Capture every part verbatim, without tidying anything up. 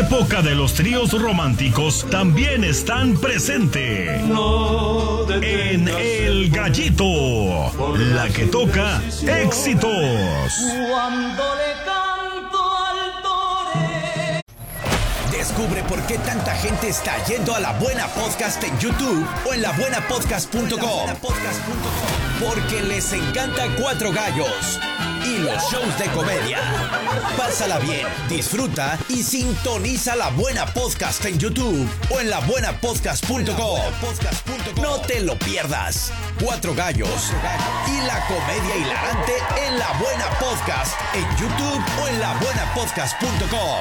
época de los tríos románticos también están presentes en El Gallito, la que toca éxitos. Cuando le canto al torero. Descubre por qué tanta gente está yendo a La Buena Podcast en YouTube o en la buena podcast punto com. Porque les encanta Cuatro Gallos y los shows de comedia. Pásala bien, disfruta y sintoniza La Buena Podcast en YouTube o en la buena podcast punto com. No te lo pierdas. Cuatro Gallos y la comedia hilarante en La Buena Podcast en YouTube o en la buena podcast punto com.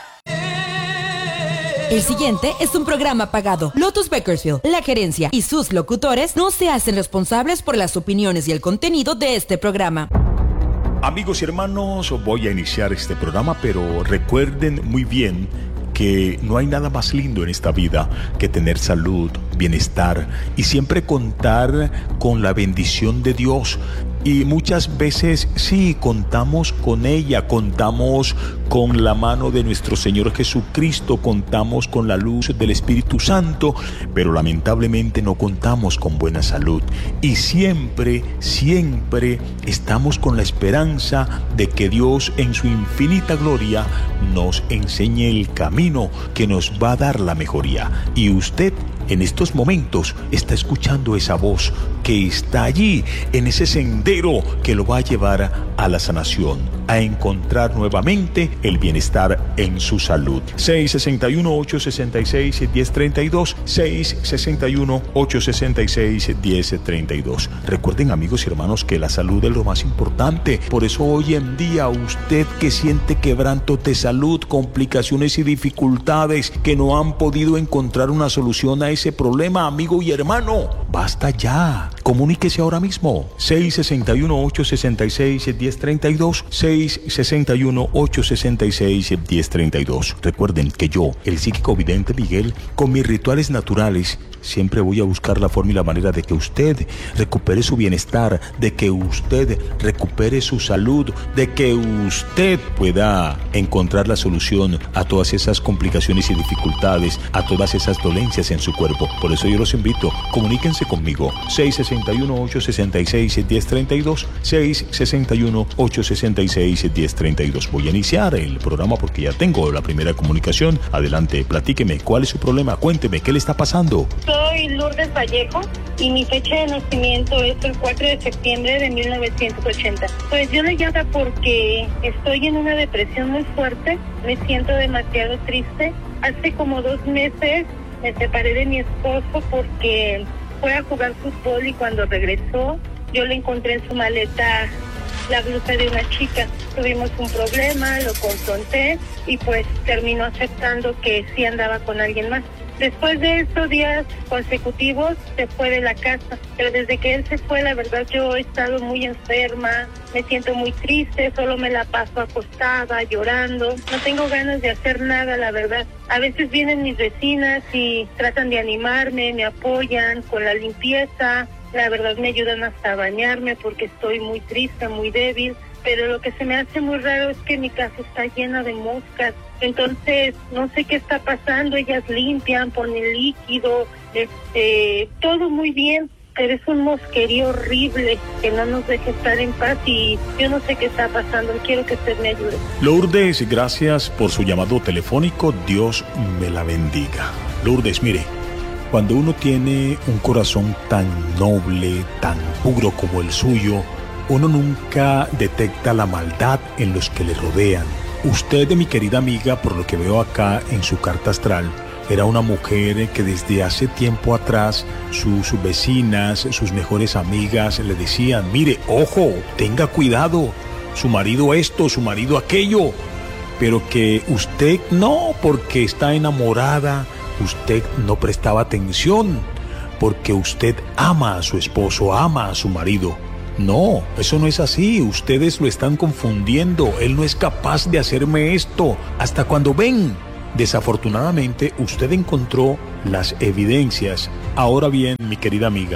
El siguiente es un programa pagado. Lotus Bakersfield, la gerencia y sus locutores no se hacen responsables por las opiniones y el contenido de este programa. Amigos y hermanos, voy a iniciar este programa, pero recuerden muy bien que no hay nada más lindo en esta vida que tener salud, bienestar y siempre contar con la bendición de Dios. Y muchas veces sí, contamos con ella, contamos con la mano de nuestro Señor Jesucristo, contamos con la luz del Espíritu Santo, pero lamentablemente no contamos con buena salud. Y siempre, siempre estamos con la esperanza de que Dios en su infinita gloria nos enseñe el camino que nos va a dar la mejoría. Y usted en estos momentos está escuchando esa voz que está allí, en ese sendero que lo va a llevar a la sanación, a encontrar nuevamente el bienestar en su salud. seis seis uno, ocho seis seis, uno cero tres dos, seis seis uno, ocho seis seis, uno cero tres dos. Recuerden, amigos y hermanos, que la salud es lo más importante. Por eso hoy en día usted que siente quebrantos de salud, complicaciones y dificultades, que no han podido encontrar una solución a ese problema, amigo y hermano, basta ya. Comuníquese ahora mismo. seis seis uno, ocho seis seis, uno cero tres dos, seis seis uno, ocho seis seis, uno cero tres dos. Recuerden que yo, el psíquico vidente Miguel, con mis rituales naturales, siempre voy a buscar la forma y la manera de que usted recupere su bienestar, de que usted recupere su salud, de que usted pueda encontrar la solución a todas esas complicaciones y dificultades, a todas esas dolencias en su cuerpo. Por eso yo los invito, comuníquense conmigo. seis seis uno, ocho seis seis, uno cero tres dos, seis seis uno, ocho seis seis, uno cero tres dos. Voy a iniciar el programa porque ya tengo la primera comunicación. Adelante, platíqueme, ¿cuál es su problema? Cuénteme, ¿qué le está pasando? Soy Lourdes Vallejo y mi fecha de nacimiento es el cuatro de septiembre de mil novecientos ochenta. Pues yo le llamo porque estoy en una depresión muy fuerte, me siento demasiado triste. Hace como dos meses me separé de mi esposo porque fue a jugar fútbol y cuando regresó yo le encontré en su maleta la blusa de una chica. Tuvimos un problema, lo confronté y pues terminó aceptando que sí andaba con alguien más. Después de estos días consecutivos se fue de la casa, pero desde que él se fue, la verdad yo he estado muy enferma, me siento muy triste, solo me la paso acostada, llorando, no tengo ganas de hacer nada, la verdad. A veces vienen mis vecinas y tratan de animarme, me apoyan con la limpieza, la verdad me ayudan hasta a bañarme porque estoy muy triste, muy débil. Pero lo que se me hace muy raro es que mi casa está llena de moscas. Entonces, no sé qué está pasando. Ellas limpian, ponen líquido, este, todo muy bien. Pero es un mosquerío horrible que no nos deja estar en paz y yo no sé qué está pasando. Quiero que usted me ayude. Lourdes, gracias por su llamado telefónico. Dios me la bendiga. Lourdes, mire, cuando uno tiene un corazón tan noble, tan puro como el suyo, uno nunca detecta la maldad en los que le rodean. Usted, mi querida amiga, por lo que veo acá en su carta astral, era una mujer que desde hace tiempo atrás sus, sus vecinas, sus mejores amigas le decían, mire, ojo, tenga cuidado, su marido esto, su marido aquello, pero que usted no, porque está enamorada, usted no prestaba atención, porque usted ama a su esposo, ama a su marido. No, eso no es así, ustedes lo están confundiendo, él no es capaz de hacerme esto, hasta cuando ven. Desafortunadamente, usted encontró las evidencias. Ahora bien, mi querida amiga,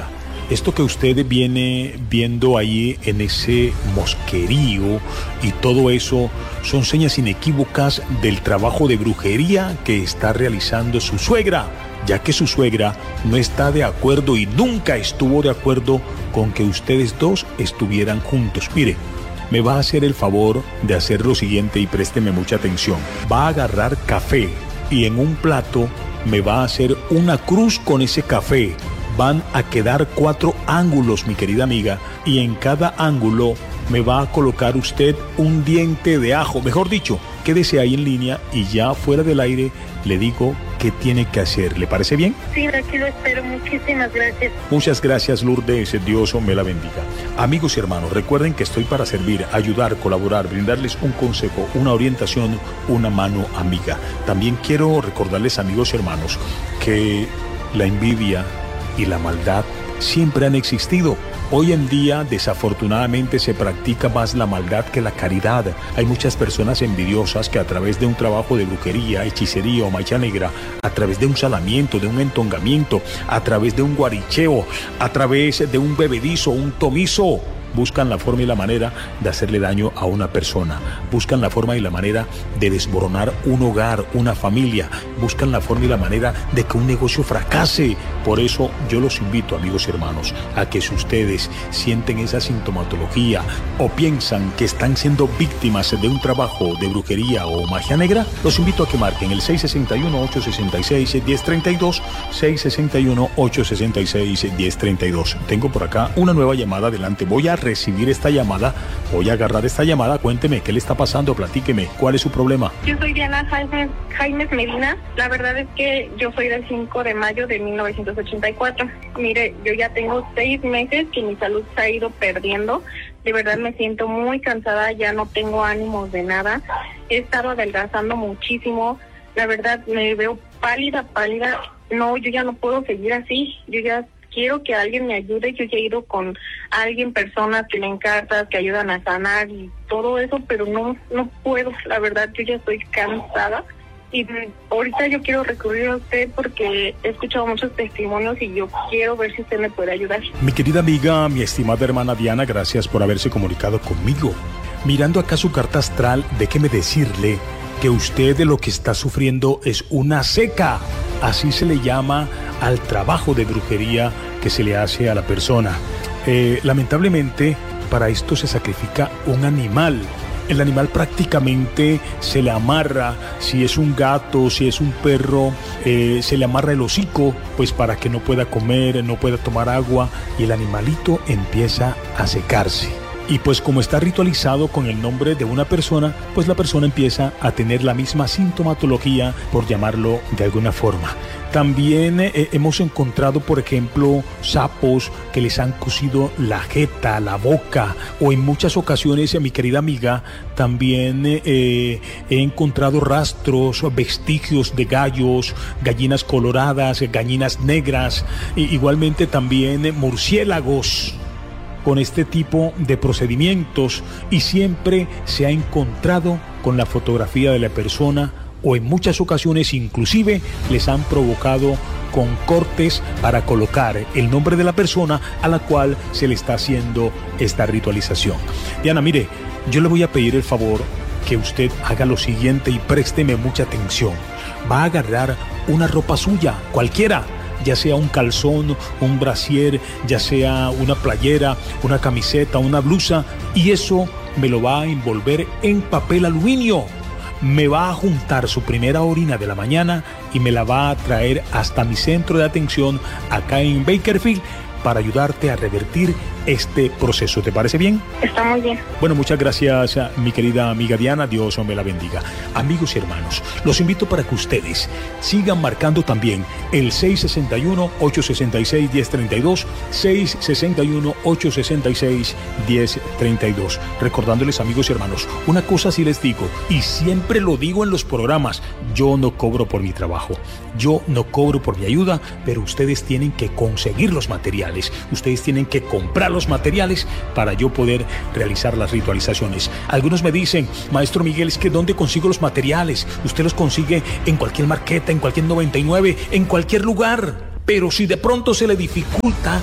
esto que usted viene viendo ahí en ese mosquerío y todo eso son señas inequívocas del trabajo de brujería que está realizando su suegra, ya que su suegra no está de acuerdo y nunca estuvo de acuerdo con que ustedes dos estuvieran juntos. Mire, me va a hacer el favor de hacer lo siguiente y présteme mucha atención. Va a agarrar café y en un plato me va a hacer una cruz con ese café. Van a quedar cuatro ángulos, mi querida amiga, y en cada ángulo me va a colocar usted un diente de ajo. Mejor dicho, quédese ahí en línea y ya fuera del aire le digo qué tiene que hacer. ¿Le parece bien? Sí, aquí lo espero. Muchísimas gracias. Muchas gracias, Lourdes. Dios me la bendiga. Amigos y hermanos, recuerden que estoy para servir, ayudar, colaborar, brindarles un consejo, una orientación, una mano amiga. También quiero recordarles, amigos y hermanos, que la envidia y la maldad siempre han existido. Hoy en día, desafortunadamente, se practica más la maldad que la caridad. Hay muchas personas envidiosas que a través de un trabajo de brujería, hechicería o magia negra, a través de un salamiento, de un entongamiento, a través de un guaricheo, a través de un bebedizo, un tomizo, buscan la forma y la manera de hacerle daño a una persona, buscan la forma y la manera de desmoronar un hogar, una familia, buscan la forma y la manera de que un negocio fracase. Por eso yo los invito, amigos y hermanos, a que si ustedes sienten esa sintomatología o piensan que están siendo víctimas de un trabajo de brujería o magia negra, los invito a que marquen el seis seis uno, ocho seis seis, uno cero tres dos, seis seis uno, ocho seis seis, uno cero tres dos. Tengo por acá una nueva llamada. Adelante, voy a recibir esta llamada, voy a agarrar esta llamada. Cuénteme, ¿qué le está pasando? Platíqueme, ¿cuál es su problema? Yo soy Diana Jaime, Jaime Medina. La verdad es que yo soy del cinco de mayo de mil novecientos ochenta y cuatro. Mire, yo ya tengo seis meses que mi salud se ha ido perdiendo. De verdad me siento muy cansada, ya no tengo ánimos de nada. He estado adelgazando muchísimo. La verdad me veo pálida, pálida. No, yo ya no puedo seguir así. Yo ya quiero que alguien me ayude. Yo ya he ido con alguien, personas que leen cartas, que ayudan a sanar y todo eso, pero no, no puedo. La verdad, yo ya estoy cansada. Y ahorita yo quiero recurrir a usted porque he escuchado muchos testimonios y yo quiero ver si usted me puede ayudar. Mi querida amiga, mi estimada hermana Diana, gracias por haberse comunicado conmigo. Mirando acá su carta astral, déjeme decirle que usted de lo que está sufriendo es una seca. Así se le llama al trabajo de brujería que se le hace a la persona. Eh, lamentablemente, para esto se sacrifica un animal. El animal prácticamente se le amarra, si es un gato, si es un perro, eh, se le amarra el hocico, pues para que no pueda comer, no pueda tomar agua, y el animalito empieza a secarse. Y pues como está ritualizado con el nombre de una persona, pues la persona empieza a tener la misma sintomatología, por llamarlo de alguna forma. También eh, hemos encontrado, por ejemplo, sapos que les han cosido la jeta, la boca, o en muchas ocasiones, mi querida amiga, también eh, he encontrado rastros, vestigios de gallos, gallinas coloradas, gallinas negras, e igualmente también murciélagos con este tipo de procedimientos, y siempre se ha encontrado con la fotografía de la persona, o en muchas ocasiones inclusive les han provocado con cortes para colocar el nombre de la persona a la cual se le está haciendo esta ritualización. Diana, mire, yo le voy a pedir el favor que usted haga lo siguiente y présteme mucha atención. Va a agarrar una ropa suya, cualquiera, ya sea un calzón, un brasier, ya sea una playera, una camiseta, una blusa, y eso me lo va a envolver en papel aluminio. Me va a juntar su primera orina de la mañana y me la va a traer hasta mi centro de atención acá en Bakersfield para ayudarte a revertir este proceso. ¿Te parece bien? Está muy bien. Bueno, muchas gracias, mi querida amiga Diana. Dios me la bendiga. Amigos y hermanos, los invito para que ustedes sigan marcando también el seis seis uno, ocho seis seis, uno cero tres dos, seis seis uno, ocho seis seis, uno cero tres dos. Recordándoles, amigos y hermanos, una cosa sí les digo, y siempre lo digo en los programas: yo no cobro por mi trabajo, yo no cobro por mi ayuda, pero ustedes tienen que conseguir los materiales, ustedes tienen que comprar los materiales para yo poder realizar las ritualizaciones. Algunos me dicen: maestro Miguel, es que ¿dónde consigo los materiales? Usted los consigue en cualquier marqueta, en cualquier noventa y nueve, en cualquier lugar. Pero si de pronto se le dificulta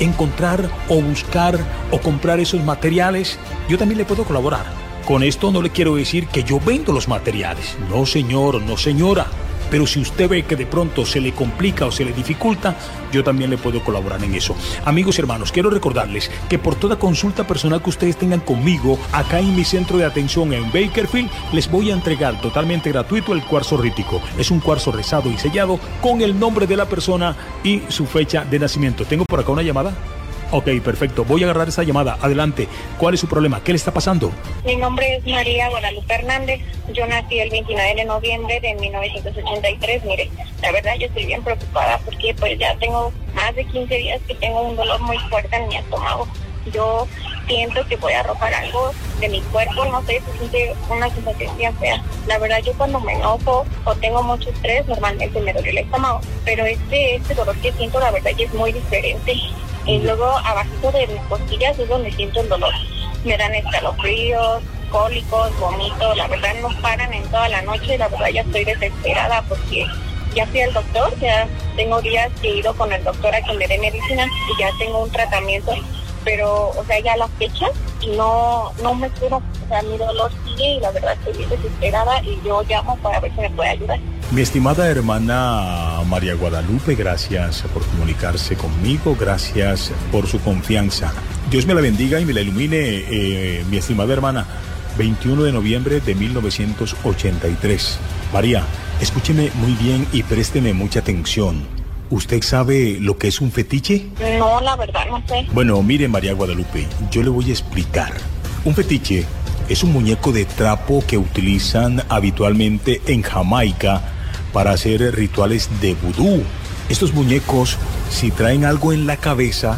encontrar o buscar o comprar esos materiales, yo también le puedo colaborar. Con esto no le quiero decir que yo vendo los materiales. No, señor, no, señora. Pero si usted ve que de pronto se le complica o se le dificulta, yo también le puedo colaborar en eso. Amigos y hermanos, quiero recordarles que por toda consulta personal que ustedes tengan conmigo, acá en mi centro de atención en Bakersfield, les voy a entregar totalmente gratuito el cuarzo rítico. Es un cuarzo rezado y sellado con el nombre de la persona y su fecha de nacimiento. ¿Tengo por acá una llamada? Ok, perfecto. Voy a agarrar esa llamada. Adelante. ¿Cuál es su problema? ¿Qué le está pasando? Mi nombre es María Guadalupe Hernández. Yo nací el veintinueve de noviembre de mil novecientos ochenta y tres. Mire, la verdad yo estoy bien preocupada porque pues ya tengo más de quince días que tengo un dolor muy fuerte en mi estómago. Yo siento que voy a arrojar algo de mi cuerpo, no sé, se siente una sensación bien fea. La verdad yo cuando me enojo o tengo mucho estrés, normalmente me duele el estómago. Pero este, este dolor que siento, la verdad ya es muy diferente. Y luego abajito de mis costillas es donde siento el dolor. Me dan escalofríos, cólicos, vomito, la verdad no paran en toda la noche. La verdad ya estoy desesperada porque ya fui al doctor, ya tengo días que he ido con el doctor a que me dé medicina y ya tengo un tratamiento, pero o sea ya la fecha y no, no me curo, o sea mi dolor sigue y la verdad estoy bien desesperada y yo llamo para ver si me puede ayudar. Mi estimada hermana María Guadalupe, gracias por comunicarse conmigo, gracias por su confianza. Dios me la bendiga y me la ilumine, eh, mi estimada hermana. veintiuno de noviembre de mil novecientos ochenta y tres. María, escúcheme muy bien y présteme mucha atención. ¿Usted sabe lo que es un fetiche? No, la verdad no sé. Bueno, mire María Guadalupe, yo le voy a explicar. Un fetiche es un muñeco de trapo que utilizan habitualmente en Jamaica para hacer rituales de vudú. Estos muñecos, si traen algo en la cabeza,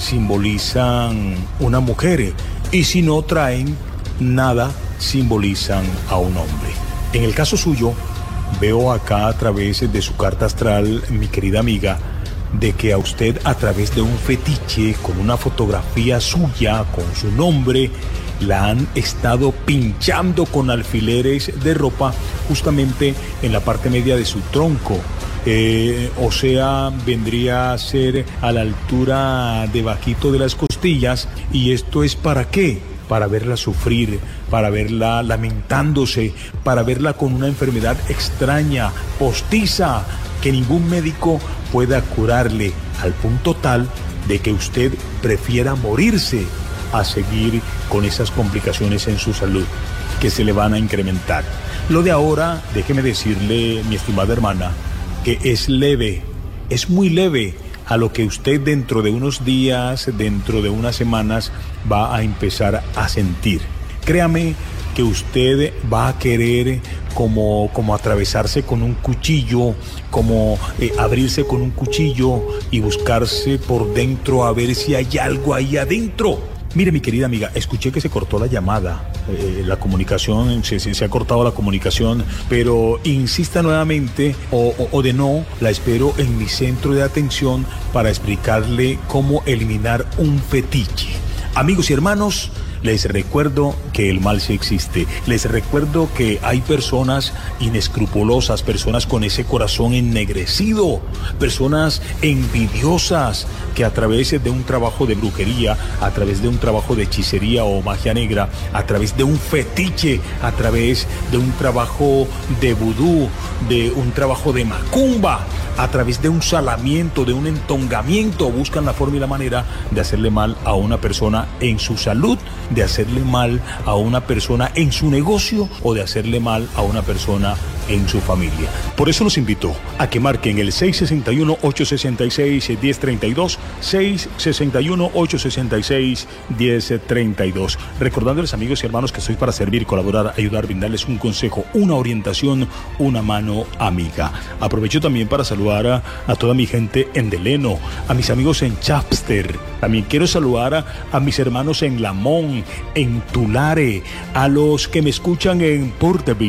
simbolizan una mujer, y si no traen nada, simbolizan a un hombre. En el caso suyo, veo acá a través de su carta astral, mi querida amiga, de que a usted a través de un fetiche con una fotografía suya, con su nombre, la han estado pinchando con alfileres de ropa justamente en la parte media de su tronco. Eh, o sea, vendría a ser a la altura debajito de las costillas. ¿Y esto es para qué? Para verla sufrir, para verla lamentándose, para verla con una enfermedad extraña, postiza, que ningún médico pueda curarle, al punto tal de que usted prefiera morirse a seguir con esas complicaciones en su salud que se le van a incrementar. Lo de ahora, déjeme decirle, mi estimada hermana, que es leve, es muy leve a lo que usted dentro de unos días, dentro de unas semanas, va a empezar a sentir. Créame que usted va a querer como, como atravesarse con un cuchillo, como eh, abrirse con un cuchillo y buscarse por dentro a ver si hay algo ahí adentro. Mire, mi querida amiga, escuché que se cortó la llamada, eh, la comunicación, se, se, se ha cortado la comunicación, pero insista nuevamente o, o, o de no, la espero en mi centro de atención para explicarle cómo eliminar un fetiche. Amigos y hermanos, les recuerdo que el mal sí existe. Les recuerdo que hay personas inescrupulosas, personas con ese corazón ennegrecido, personas envidiosas que a través de un trabajo de brujería, a través de un trabajo de hechicería o magia negra, a través de un fetiche, a través de un trabajo de vudú, de un trabajo de macumba, a través de un salamiento, de un entongamiento, buscan la forma y la manera de hacerle mal a una persona en su salud, de hacerle mal a una persona en su negocio o de hacerle mal a una persona en su familia. Por eso los invito a que marquen el seis seis uno, ocho seis seis, uno cero tres dos, seis seis uno, ocho seis seis, uno cero tres dos. Recordándoles, amigos y hermanos, que estoy para servir, colaborar, ayudar, brindarles un consejo, una orientación, una mano amiga. Aprovecho también para saludar a, a toda mi gente en Deleno, a mis amigos en Chapster. También quiero saludar a, a mis hermanos en Lamón, en Tulare, a los que me escuchan en Porterville,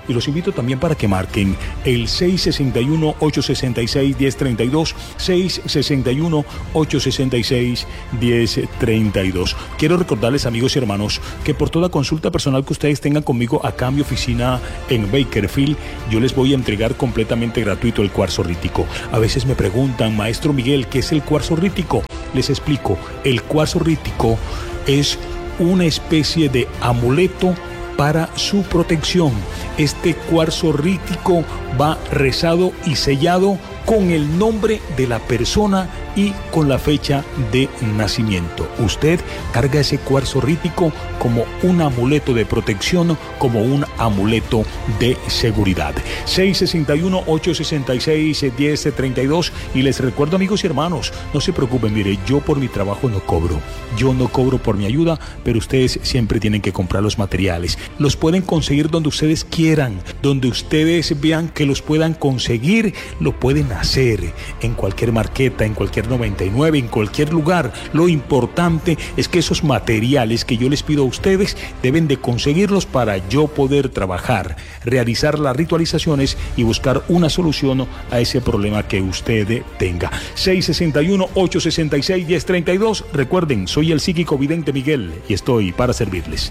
y los invito también para que marquen el seis seis uno, ocho seis seis, uno cero tres dos, seis seis uno, ocho seis seis, uno cero tres dos. Quiero recordarles, amigos y hermanos, que por toda consulta personal que ustedes tengan conmigo acá en mi oficina en Bakersfield, yo les voy a entregar completamente gratuito el cuarzo rítico. A veces me preguntan, maestro Miguel, ¿qué es el cuarzo rítico? Les explico, el cuarzo rítico es una especie de amuleto para su protección. Este cuarzo rítico va rezado y sellado con el nombre de la persona y con la fecha de nacimiento. Usted carga ese cuarzo rítico como un amuleto de protección, como un amuleto de seguridad. seis seis uno, ocho seis seis, uno cero tres dos. Y les recuerdo, amigos y hermanos, no se preocupen, mire, yo por mi trabajo no cobro. Yo no cobro por mi ayuda, pero ustedes siempre tienen que comprar los materiales. Los pueden conseguir donde ustedes quieran, donde ustedes vean que los puedan conseguir, lo pueden hacer en cualquier marqueta, en cualquier noventa y nueve, en cualquier lugar. Lo importante es que esos materiales que yo les pido a ustedes deben de conseguirlos para yo poder trabajar, realizar las ritualizaciones y buscar una solución a ese problema que usted tenga. seis seis uno, ocho seis seis, uno cero tres dos. Recuerden, soy el psíquico vidente Miguel y estoy para servirles.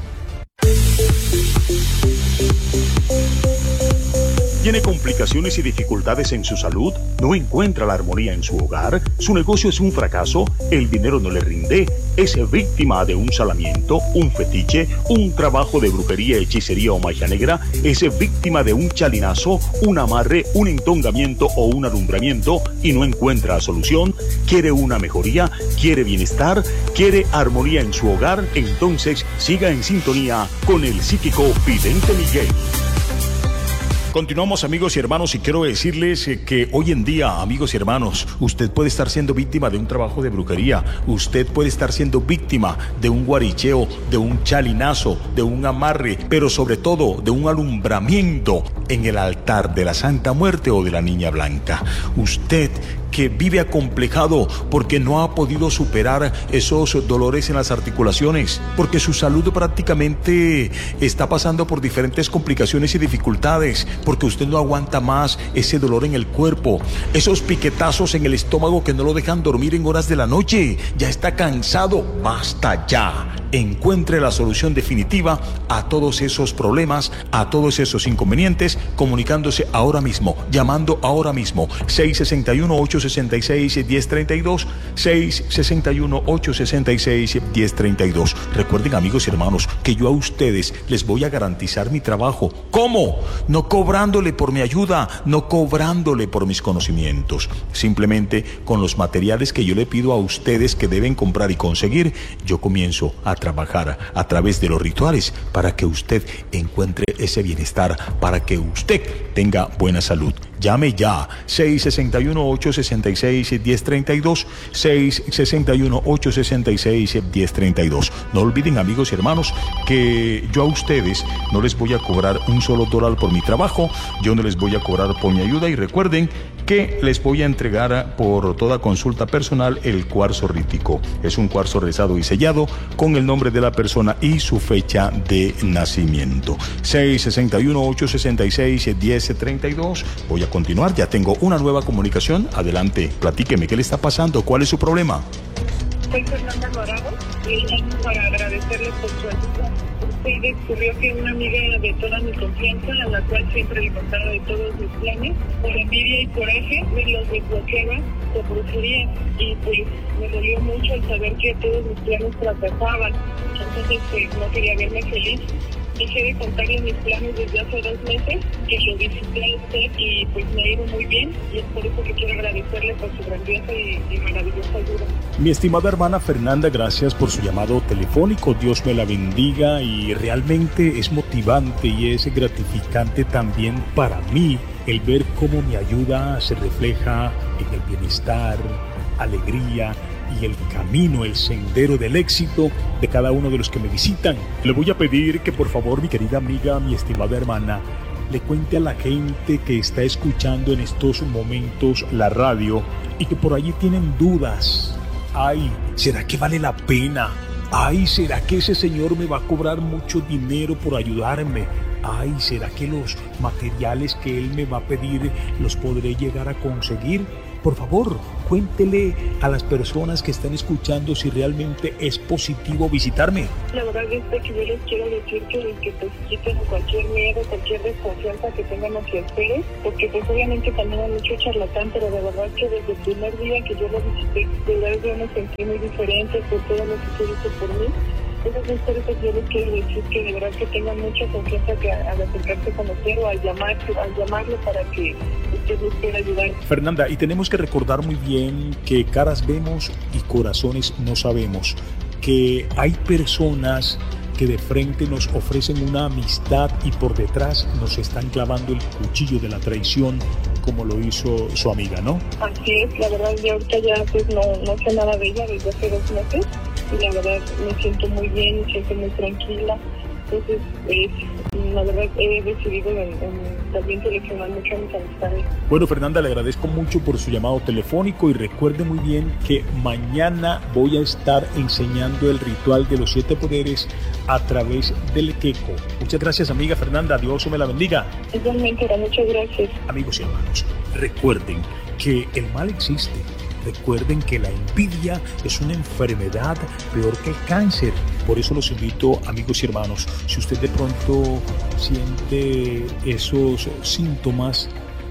¿Tiene complicaciones y dificultades en su salud? ¿No encuentra la armonía en su hogar? ¿Su negocio es un fracaso? ¿El dinero no le rinde? ¿Es víctima de un salamiento, un fetiche, un trabajo de brujería, hechicería o magia negra? ¿Es víctima de un chalinazo, un amarre, un entongamiento o un alumbramiento y no encuentra solución? ¿Quiere una mejoría? ¿Quiere bienestar? ¿Quiere armonía en su hogar? Entonces siga en sintonía con el psíquico vidente Miguel. Continuamos, amigos y hermanos, y quiero decirles que hoy en día, amigos y hermanos, usted puede estar siendo víctima de un trabajo de brujería, usted puede estar siendo víctima de un guaricheo, de un chalinazo, de un amarre, pero sobre todo de un alumbramiento en el altar de la Santa Muerte o de la Niña Blanca. Usted que vive acomplejado porque no ha podido superar esos dolores en las articulaciones, porque su salud prácticamente está pasando por diferentes complicaciones y dificultades, porque usted no aguanta más ese dolor en el cuerpo, esos piquetazos en el estómago que no lo dejan dormir en horas de la noche, ya está cansado, basta ya. Encuentre la solución definitiva a todos esos problemas, a todos esos inconvenientes, comunicándose ahora mismo, llamando ahora mismo, seis seis uno, ocho seis seis, uno cero tres dos, seis seis uno, ocho seis seis, uno cero tres dos. Recuerden, amigos y hermanos, que yo a ustedes les voy a garantizar mi trabajo. ¿Cómo? No cobrándole por mi ayuda, no cobrándole por mis conocimientos. Simplemente con los materiales que yo le pido a ustedes que deben comprar y conseguir, yo comienzo a trabajar a través de los rituales para que usted encuentre ese bienestar, para que usted tenga buena salud. Llame ya, seis seis uno, ocho seis seis, uno cero tres dos, seis seis uno, ocho seis seis, uno cero tres dos. No olviden, amigos y hermanos, que yo a ustedes no les voy a cobrar un solo dólar por mi trabajo, yo no les voy a cobrar por mi ayuda, y recuerden que les voy a entregar por toda consulta personal el cuarzo rítico. Es un cuarzo rezado y sellado con el nombre de la persona y su fecha de nacimiento. seis seis uno, ocho seis seis, uno cero tres dos. Voy a continuar, ya tengo una nueva comunicación. Adelante, platíqueme, ¿qué le está pasando? ¿Cuál es su problema? Soy Fernanda Morado y llamo para agradecerles por su ayuda. Usted descubrió que una amiga de toda mi confianza, a la cual siempre le contaba de todos mis planes, por envidia y coraje, me los desbloqueaba por brujería. Y pues me dolió mucho el saber que todos mis planes fracasaban. Entonces pues no quería verme feliz. Dejé de contarle mis planes desde hace dos meses, que lo visité a usted y pues me ha ido muy bien, y es por eso que quiero agradecerle por su grandiosa y, y maravillosa ayuda. Mi estimada hermana Fernanda, gracias por su llamado telefónico, Dios me la bendiga, y realmente es motivante y es gratificante también para mí el ver cómo mi ayuda se refleja en el bienestar, alegría y el camino, el sendero del éxito de cada uno de los que me visitan. Le voy a pedir que por favor, mi querida amiga, mi estimada hermana, le cuente a la gente que está escuchando en estos momentos la radio y que por allí tienen dudas. Ay, ¿será que vale la pena? Ay, ¿será que ese señor me va a cobrar mucho dinero por ayudarme? ay, ¿será que los materiales que él me va a pedir los podré llegar a conseguir? Por favor, cuéntele a las personas que están escuchando si realmente es positivo visitarme. La verdad es que yo les quiero decir que, que pues quiten cualquier miedo, cualquier desconfianza que tengan hacia ustedes, porque pues obviamente también hay mucho charlatán, pero de verdad que desde el primer día que yo lo visité, de verdad yo me sentí muy diferente por todo lo que se hizo por mí. Entonces, por eso yo les quiero decir que de verdad que tengan mucha confianza que al acercarse a conocer o al, llamar, al llamarle para que usted les pueda ayudar. Fernanda, y tenemos que recordar muy bien que caras vemos y corazones no sabemos, que hay personas que de frente nos ofrecen una amistad y por detrás nos están clavando el cuchillo de la traición, como lo hizo su amiga, ¿no? Así es, la verdad yo ahorita ya pues no, no sé nada de ella desde hace dos meses y la verdad me siento muy bien, me siento muy tranquila. Entonces, eh, la verdad he decidido en, en también seleccionar mucho a mis amistades. Bueno, Fernanda, le agradezco mucho por su llamado telefónico y recuerde muy bien que mañana voy a estar enseñando el ritual de los siete poderes a través del queco. Muchas gracias, amiga Fernanda. Dios me la bendiga. Igualmente, muchas gracias. Amigos y hermanos, recuerden que el mal existe. Recuerden que la envidia es una enfermedad peor que el cáncer. Por eso los invito, amigos y hermanos, si usted de pronto siente esos síntomas,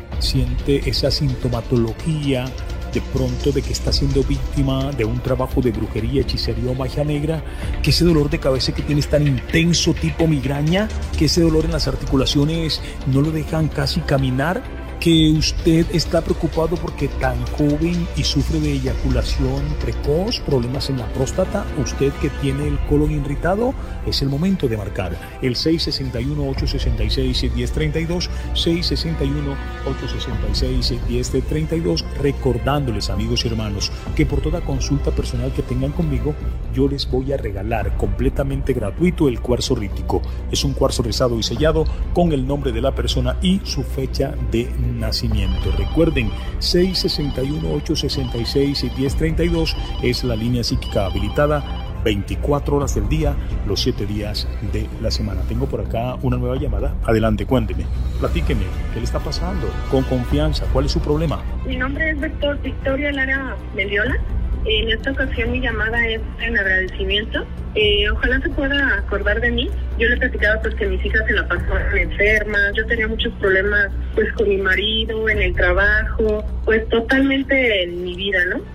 siente esa sintomatología, de pronto de que está siendo víctima de un trabajo de brujería, hechicería o magia negra, que ese dolor de cabeza que tiene es tan intenso tipo migraña, que ese dolor en las articulaciones no lo dejan casi caminar, que usted está preocupado porque tan joven y sufre de eyaculación precoz, problemas en la próstata, usted que tiene el colon irritado, es el momento de marcar el seis seis uno, ocho seis seis, uno cero tres dos, seis seis uno, ocho seis seis, uno cero tres dos, recordándoles, amigos y hermanos, que por toda consulta personal que tengan conmigo, yo les voy a regalar completamente gratuito el cuarzo rítico. Es un cuarzo rizado y sellado con el nombre de la persona y su fecha de nacimiento. Recuerden, seis seis uno, ocho seis seis, uno cero tres dos es la línea psíquica habilitada veinticuatro horas del día, los siete días de la semana. Tengo por acá una nueva llamada. Adelante, cuénteme, platíqueme, ¿qué le está pasando? Con confianza, ¿cuál es su problema? Mi nombre es Víctor, Victoria Lara Mendiola. En esta ocasión mi llamada es en agradecimiento. Eh, ojalá se pueda acordar de mí. Yo le platicaba pues que mis hijas se la pasaban enfermas, yo tenía muchos problemas pues con mi marido, en el trabajo, pues totalmente en mi vida, ¿no?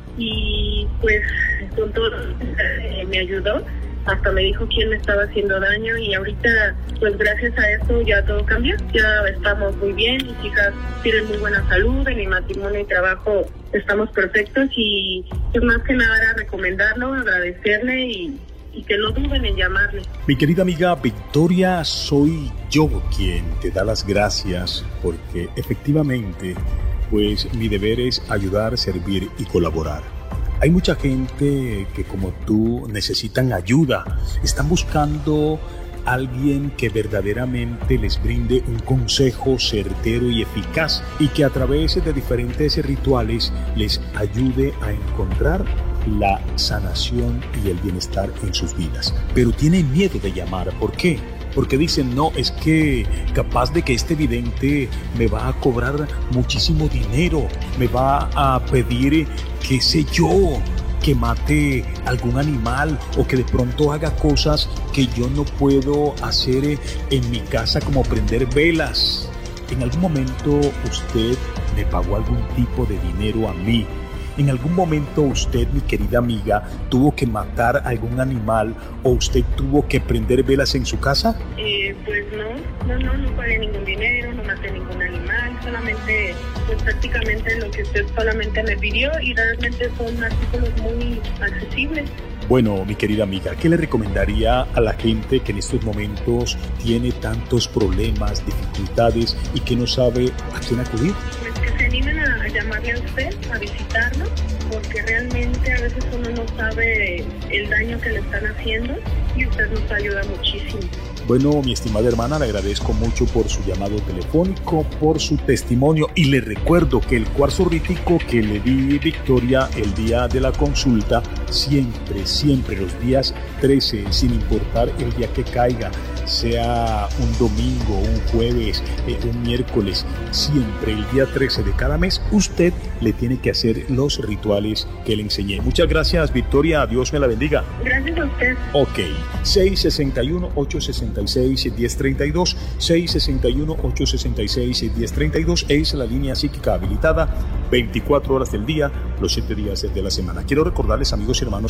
Y pues con todo eh, me ayudó, hasta me dijo quién me estaba haciendo daño y ahorita pues gracias a eso ya todo cambió, ya estamos muy bien, mis hijas tienen muy buena salud, en mi matrimonio y trabajo estamos perfectos y pues más que nada era recomendarlo, agradecerle y y que no duden en llamarle. Mi querida amiga Victoria, soy yo quien te da las gracias porque efectivamente, pues mi deber es ayudar, servir y colaborar. Hay mucha gente que como tú necesitan ayuda, están buscando alguien que verdaderamente les brinde un consejo certero y eficaz y que a través de diferentes rituales les ayude a encontrar la sanación y el bienestar en sus vidas. Pero tienen miedo de llamar. ¿Por qué? Porque dicen, no, es que capaz de que este vidente me va a cobrar muchísimo dinero, me va a pedir, qué sé yo, que mate algún animal o que de pronto haga cosas que yo no puedo hacer en mi casa, como prender velas. En algún momento usted me pagó algún tipo de dinero a mí. ¿En algún momento usted, mi querida amiga, tuvo que matar algún animal o usted tuvo que prender velas en su casa? Eh, pues no, no, no, no pagué ningún dinero, no maté ningún animal, solamente, pues prácticamente lo que usted solamente me pidió y realmente son artículos muy accesibles. Bueno, mi querida amiga, ¿qué le recomendaría a la gente que en estos momentos tiene tantos problemas, dificultades y que no sabe a quién acudir? Pues que se animen a, a llamarle a usted, a visitarlo, porque realmente a veces uno no sabe el daño que le están haciendo y usted nos ayuda muchísimo. Bueno, mi estimada hermana, le agradezco mucho por su llamado telefónico, por su testimonio y le recuerdo que el cuarzo rítico que le di Victoria el día de la consulta siempre, siempre los días trece, sin importar el día que caiga, sea un domingo, un jueves, eh, un miércoles, siempre el día trece de cada mes, usted le tiene que hacer los rituales que le enseñé. Muchas gracias, Victoria. Dios me la bendiga. Gracias a usted. Ok. seis seis uno, ocho seis seis, uno cero tres dos. seis seis uno, ocho seis seis, uno cero tres dos es la línea psíquica habilitada veinticuatro horas del día, los siete días de la semana. Quiero recordarles, amigos y hermanos,